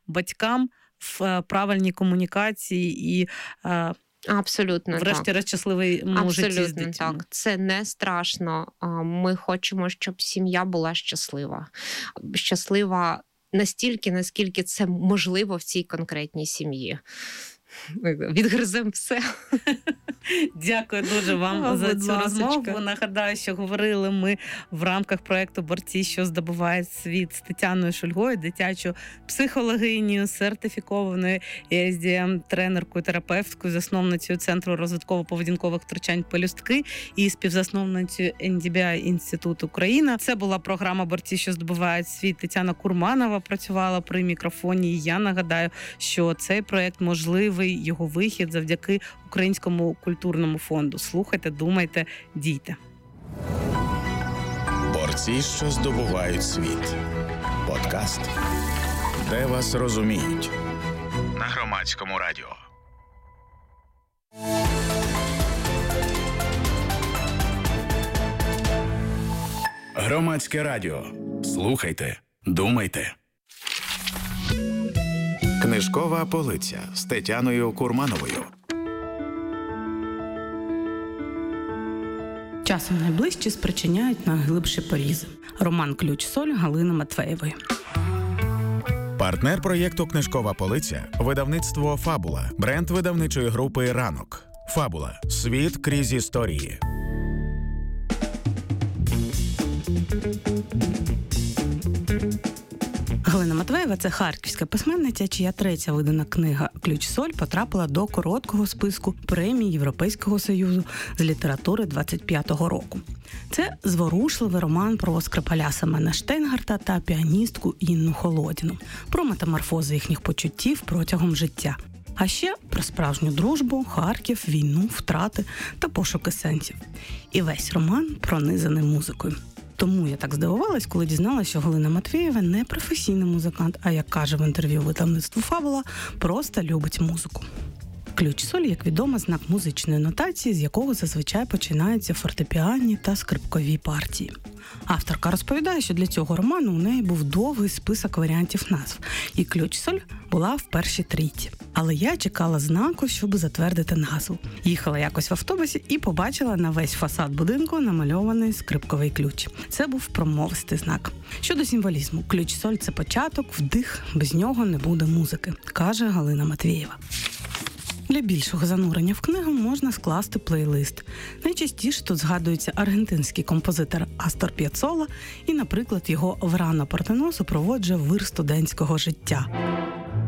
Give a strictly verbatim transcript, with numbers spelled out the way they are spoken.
батькам в правильній комунікації і Абсолютно врешті-решт щасливому житті з дитиною. Абсолютно так. Це не страшно. Ми хочемо, щоб сім'я була щаслива. Щаслива настільки, наскільки це можливо в цій конкретній сім'ї. Відгриземо все. Дякую дуже вам О, за цю ласочка. розмову. Нагадаю, що говорили ми в рамках проєкту «Борці, що здобувають світ» з Тетяною Шульгою, дитячою психологинею, сертифікованою і ес ді ем-тренеркою, терапевткою, засновницею Центру розвитково-поведінкових втручань «Пелюстки» і співзасновницею ен ді бі ай Інститут Україна. Це була програма «Борці, що здобувають світ». Тетяна Курманова працювала при мікрофоні. І я нагадаю, що цей проєкт можливий, його вихід завдяки Українському культурному фонду. Слухайте, думайте, дійте. Борці, що здобувають світ. Подкаст, де вас розуміють. На Громадському радіо. Громадське радіо. Слухайте, думайте. Книжкова полиця з Тетяною Курмановою. Часом найближчі спричиняють найглибші порізи. Роман «Ключ-соль» Галини Матвеєвої. Партнер проєкту «Книжкова полиця» – видавництво «Фабула», бренд видавничої групи «Ранок». «Фабула» – світ крізь історії. Галина Матвеєва – це харківська письменниця, чия третя видана книга «Ключ-соль» потрапила до короткого списку премій Європейського Союзу з літератури двадцять п'ятого року. Це зворушливий роман про Скрипаля Семена Штейнгарта та піаністку Інну Холодіну, про метаморфози їхніх почуттів протягом життя. А ще про справжню дружбу, Харків, війну, втрати та пошуки сенсів. І весь роман пронизаний музикою. Тому я так здивувалась, коли дізналася, що Галина Матвеєва не професійний музикант, а, як каже в інтерв'ю видавництву «Фабула», просто любить музику. Ключ-соль, як відомо, знак музичної нотації, з якого зазвичай починаються фортепіанні та скрипкові партії. Авторка розповідає, що для цього роману у неї був довгий список варіантів назв, і «Ключ-соль» була в першій трійці. Але я чекала знаку, щоб затвердити назву. Їхала якось в автобусі і побачила на весь фасад будинку намальований скрипковий ключ. Це був промовистий знак. Щодо символізму, ключ-соль – це початок, вдих, без нього не буде музики, каже Галина Матвеєва. Для більшого занурення в книгу можна скласти плейлист. Найчастіше тут згадується аргентинський композитор Астор П'яццола і, наприклад, його Врано Портено супроводжує вир студентського життя.